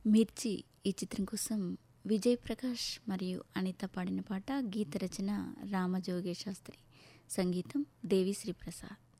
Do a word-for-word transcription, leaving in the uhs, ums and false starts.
మిర్చి ఈ చిత్రం కోసం విజయ్ ప్రకాష్ మరియు అనిత పాడిన పాట. గీత రచన రామజోగే శాస్త్రి, సంగీతం దేవిశ్రీ ప్రసాద్.